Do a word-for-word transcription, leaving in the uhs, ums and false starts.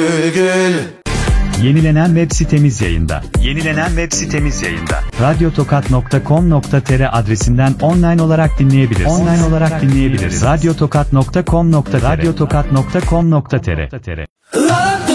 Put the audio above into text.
gül gül. Yenilenen web sitemiz yayında. Yenilenen web sitemiz yayında. radyo tokat nokta com nokta tr adresinden online olarak dinleyebilirsiniz. Online olarak dinleyebiliriz. radyo tokat nokta com nokta tr radyo tokat nokta com nokta tr